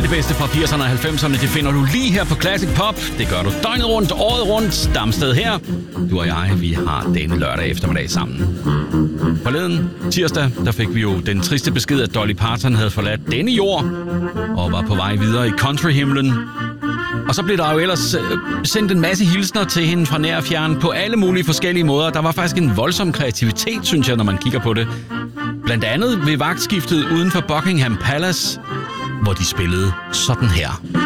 det bedste fra 80'erne og 90'erne, det finder du lige her på Classic Pop. Det gør du døgnet rundt, året rundt. Damsted her. Du og jeg, vi har denne lørdag eftermiddag sammen. Forleden tirsdag, der fik vi jo den triste besked, at Dolly Parton havde forladt denne jord og var på vej videre i countryhimlen. Og så blev der jo ellers sendt en masse hilsner til hende fra nær og fjern på alle mulige forskellige måder. Der var faktisk en voldsom kreativitet, synes jeg, når man kigger på det. Blandt andet ved vagtskiftet uden for Buckingham Palace, hvor de spillede sådan her.